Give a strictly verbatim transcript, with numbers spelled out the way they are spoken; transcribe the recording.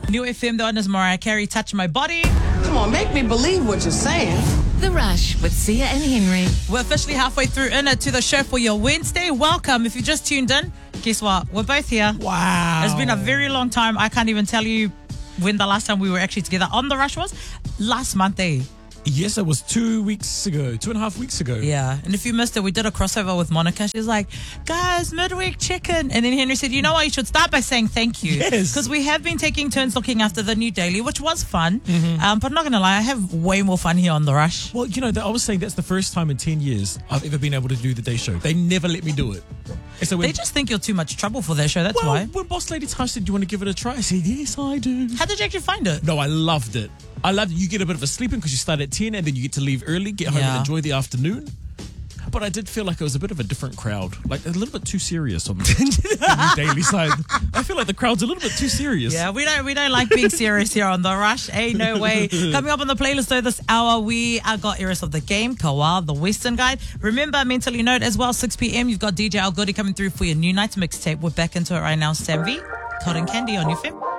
New F M, the one is Mariah Carey, Touch My Body. Come on, make me believe what you're saying. The Rush with Sia and Henry. We're officially halfway through in it to the show for your Wednesday. Welcome. If you just tuned in, guess what? We're both here. Wow. It's been a very long time. I can't even tell you when the last time we were actually together on The Rush was. Last month, eh? Yes, it was two weeks ago, two and a half weeks ago. Yeah. And if you missed it, we did a crossover with Monica. She's like, guys, midweek chicken. And then Henry said, you know what? You should start by saying thank you. Yes. Because we have been taking turns looking after the new daily, which was fun. Mm-hmm. Um, but I'm not going to lie, I have way more fun here on The Rush. Well, you know, I was saying that's the first time in ten years I've ever been able to do the day show. They never let me do it. And so when, They just think you're too much trouble for their show. That's well, why. when Boss Lady Tash said, do you want to give it a try? I said, yes, I do. How did you actually find it? No, I loved it. I loved it. You get a bit of a sleeping because you start at ten and then you get to leave early, get home Yeah. and enjoy the afternoon. But I did feel like it was a bit of a different crowd, like a little bit too serious on the, the new daily side. I feel like the crowd's a little bit too serious. Yeah, we don't we don't like being serious here on The Rush. Ain't no way. Coming up on the playlist though this hour, we uh, got Eras of the Game, Kawal, the Western Guide. Remember, Mentally Note as well, six p.m. You've got D J Al Goody coming through for your new night's mixtape. We're back into it right now. Samvi, Cotton Candy on your F M.